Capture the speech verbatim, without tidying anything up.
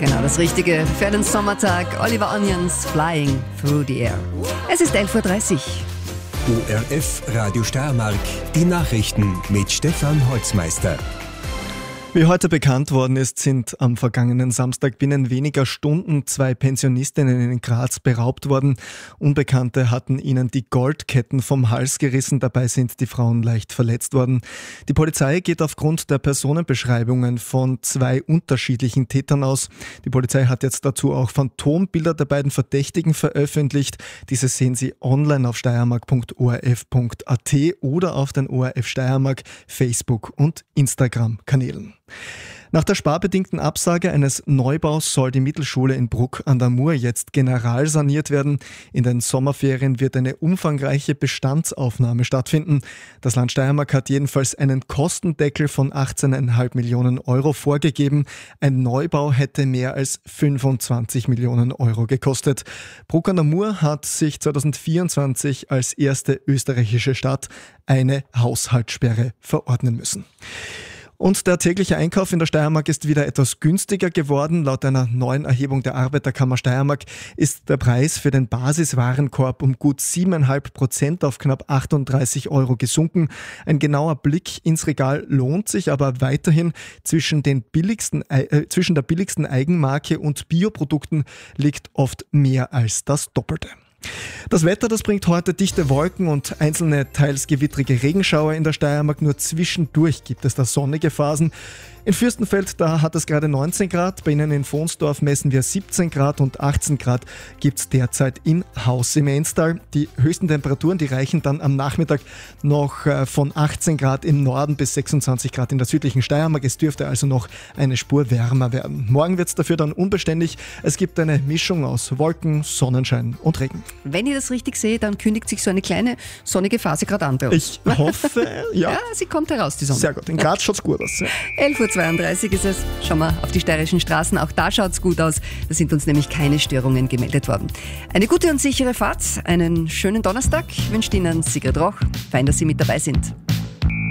Genau das Richtige für einen Sommertag. Oliver Onions, Flying Through the Air. Es ist elf Uhr dreißig. O R F Radio Steiermark, die Nachrichten mit Stefan Holzmeister. Wie heute bekannt worden ist, sind am vergangenen Samstag binnen weniger Stunden zwei Pensionistinnen in Graz beraubt worden. Unbekannte hatten ihnen die Goldketten vom Hals gerissen, dabei sind die Frauen leicht verletzt worden. Die Polizei geht aufgrund der Personenbeschreibungen von zwei unterschiedlichen Tätern aus. Die Polizei hat jetzt dazu auch Phantombilder der beiden Verdächtigen veröffentlicht. Diese sehen Sie online auf steiermark punkt o r f punkt a t oder auf den O R F Steiermark Facebook- und Instagram-Kanälen. Nach der sparbedingten Absage eines Neubaus soll die Mittelschule in Bruck an der Mur jetzt generalsaniert werden. In den Sommerferien wird eine umfangreiche Bestandsaufnahme stattfinden. Das Land Steiermark hat jedenfalls einen Kostendeckel von achtzehn Komma fünf Millionen Euro vorgegeben. Ein Neubau hätte mehr als fünfundzwanzig Millionen Euro gekostet. Bruck an der Mur hat sich zwanzig vierundzwanzig als erste österreichische Stadt eine Haushaltssperre verordnen müssen. Und der tägliche Einkauf in der Steiermark ist wieder etwas günstiger geworden. Laut einer neuen Erhebung der Arbeiterkammer Steiermark ist der Preis für den Basiswarenkorb um gut sieben Komma fünf Prozent auf knapp achtunddreißig Euro gesunken. Ein genauer Blick ins Regal lohnt sich aber weiterhin. Zwischen, den billigsten, äh, zwischen der billigsten Eigenmarke und Bioprodukten liegt oft mehr als das Doppelte. Das Wetter, das bringt heute dichte Wolken und einzelne teils gewittrige Regenschauer in der Steiermark. Nur zwischendurch gibt es da sonnige Phasen. In Fürstenfeld, da hat es gerade neunzehn Grad. Bei Ihnen in Vonsdorf messen wir siebzehn Grad und achtzehn Grad gibt es derzeit in Haus im Enstal. Die höchsten Temperaturen, die reichen dann am Nachmittag noch von achtzehn Grad im Norden bis sechsundzwanzig Grad in der südlichen Steiermark. Es dürfte also noch eine Spur wärmer werden. Morgen wird es dafür dann unbeständig. Es gibt eine Mischung aus Wolken, Sonnenschein und Regen. Wenn ich das richtig sehe, dann kündigt sich so eine kleine sonnige Phase gerade an bei uns. Ich hoffe, ja. Ja, sie kommt heraus, die Sonne. Sehr gut, in Graz schaut es gut aus. Ja. elf Uhr zweiunddreißig ist es. Schauen wir auf die steirischen Straßen. Auch da schaut es gut aus. Da sind uns nämlich keine Störungen gemeldet worden. Eine gute und sichere Fahrt. Einen schönen Donnerstag wünscht Ihnen Sigrid Roch. Fein, dass Sie mit dabei sind.